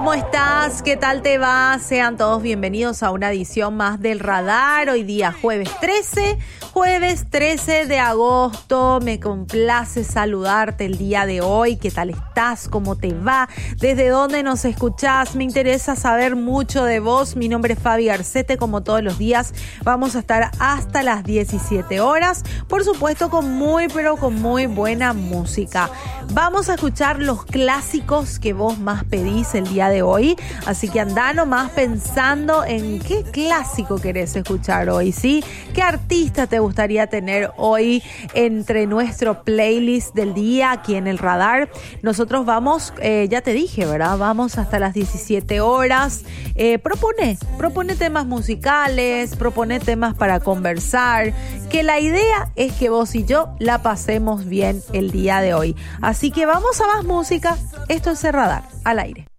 ¿Cómo estás? ¿Qué tal te va? Sean todos bienvenidos a una edición más del Radar. Hoy día jueves 13 de agosto. Me complace saludarte el día de hoy. ¿Qué tal estás? ¿Cómo te va? ¿Desde dónde nos escuchás? Me interesa saber mucho de vos. Mi nombre es Fabi Arcete. Como todos los días vamos a estar hasta las 17 horas. Por supuesto con muy buena música. Vamos a escuchar los clásicos que vos más pedís el día de hoy, así que andá nomás pensando en qué clásico querés escuchar hoy, ¿sí? ¿Qué artista te gustaría tener hoy entre nuestro playlist del día aquí en el Radar? Nosotros vamos, ya te dije, ¿verdad? Vamos hasta las 17 horas. Propone temas musicales, propone temas para conversar, que la idea es que vos y yo la pasemos bien el día de hoy. Así que vamos a más música. Esto es el Radar, al aire.